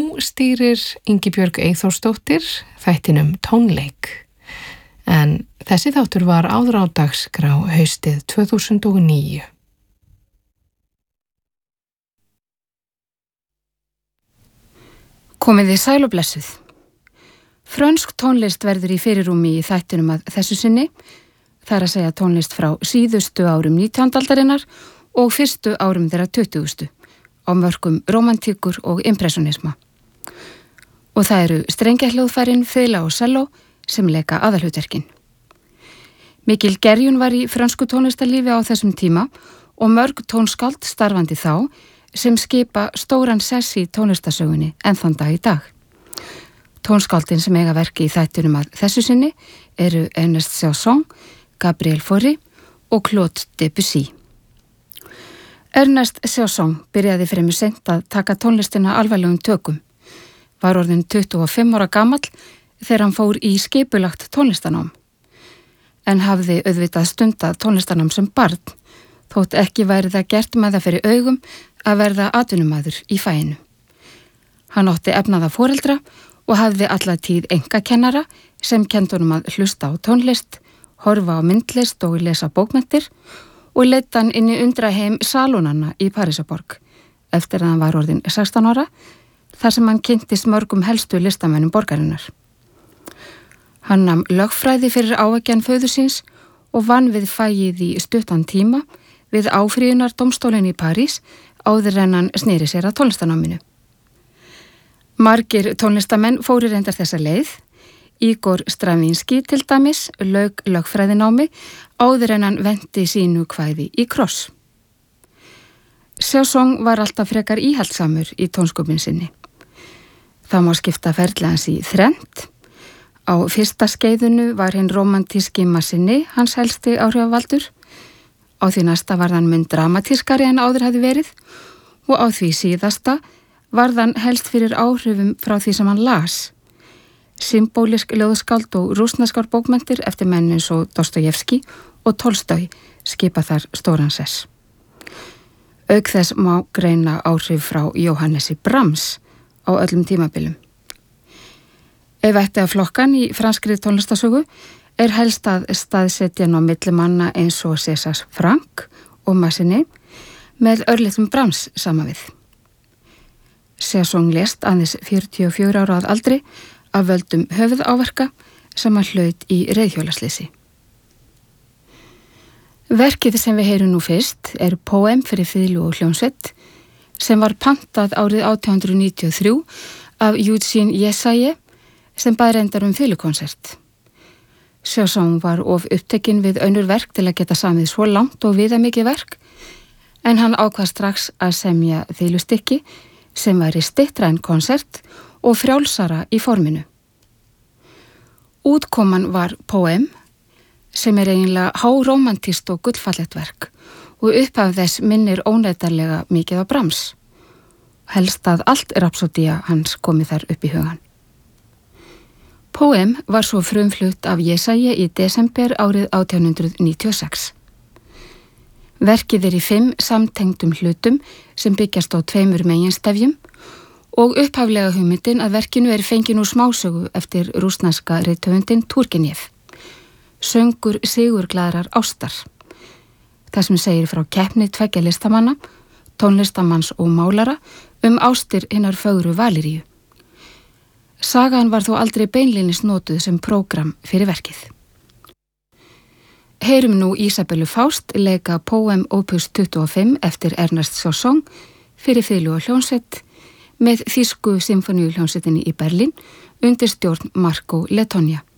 Nú stýrir Ingibjörg Eyþórsdóttir þættinum Tónleik. En þessi þáttur var áður á dagskrá haustið 2009. Komið þið sæl og blessuð. Frönsk tónlist verður í fyrirrúmi í þættinum að þessu sinni. Það er að segja tónlist frá síðustu árum 19. aldarinnar og fyrstu árum þeirra 20. á mörkum rómantíkur og impressionisma. Og það eru strengjahljóðfærin, fiðla og selló sem leika aðalhlutverkin. Mikil gerjun var í frönsku tónlistarlífi á þessum tíma og mörg tónskáld starfandi þá sem skipa stóran sess í tónlistarsögunni enn þann dag í dag. Tónskáldin sem eiga verki í þættinum að þessu sinni eru Ernest Chausson, Gabriel Fauré og Claude Debussy. Ernest Chausson byrjaði fremur seint að taka tónlistina alvarlegum tökum. Var orðinn 25 ára gamall þegar hann fór í skipulagt tónlistanám. En hafði auðvitað stundað tónlistanám sem barn, þótt ekki væri það gert með það fyrir augum að verða atvinnumaður í faginu. Hann átti efnaða foreldra og hafði alla tíð einkakennara sem kenndi honum að hlusta á tónlist, horfa á myndlist og lesa bókmenntir og leiddi hann inn í undraheim salónanna í Parísarborg eftir að hann var orðinn 16 ára, þar sem hann kynntist mörgum helstu listamönnum borgarinnar. Hann nam lögfræði fyrir áeggjan föður síns og vann við fagið í stuttan tíma við áfrýjunardómstólinn í París áður en hann sneri sér að tónlistanáminu. Margir tónlistamenn fóru reyndar þessa leið. Igor Stravinski til dæmis lauk lögfræðinámi áður en hann vendi sínu kvæði í kross. Chausson var alltaf frekar íhaldsamur í tónsköpun sinni. Það má skipta ferli hans í þrennt. Á fyrsta skeiðinu var hinn rómantíski Massenet hans helsti áhrifavaldur. Á því næsta var hann mun dramatískari en áður hafði verið og á því síðasta var hann helst fyrir áhrifum frá því sem hann las. Symbólisk ljóðskáld og rússneskar bókmenntir eftir menn eins og Dostojevski og Tolstói skipa þar stóran sess. Auk þess má greina áhrif frá Johannesi Brahms á öllum tímabilum. Ef ætti að flokkan í franskri tónlistasögu er helst að staðsetja á milli manna eins og César Franck og Massenet með örlitlum Brahms saman við. Chausson lést aðeins 44 ára að aldri af völdum höfuðáverka sem hann hlaut í reiðhjólasleysi. Verkið sem við heyrum nú fyrst er Poem fyrir fiðlu og hljómsveit sem var pantað árið 1893 af Eugene Ysaye sem bað reyndar fiðlukonsert. Chausson var of upptekinn við önnur verk til að geta samið svo langt og viðamikið verk en hann ákvað strax að semja fiðlustykki sem væri styttra en konsert og frjálsara í forminu. Útkoman var Poem, sem er eiginlega hárómantískt og gullfallegt verk og upphaf þess minnir óneitanlega mikið á Brahms. Helst að allt rapsódía hans komið þar upp í hugan. Poem var svo frumflutt af Ysaye í desember árið 1896. Verkið er í 5 samtengdum hlutum sem byggjast á 2 meginstefjum og upphaflega hugmyndin að verkinu er fengin úr smásögu eftir rússneska rithöfundinn Turgenev. Söngur sigurglaðrar ástar. Það sem segir frá keppni tveggja listamanna, tónlistamanns og málara ástir hinnar fögru Valeríu. Sagan var þó aldrei beinlínis notuð sem prógram fyrir verkið. Heyrum nú Isabellu Faust leika Poem opus 25 eftir Ernest Chausson fyrir fiðlu og hljómsveit með þýsku symfóníuhljómsveitinni í Berlín undir stjórn Marco Lettonia.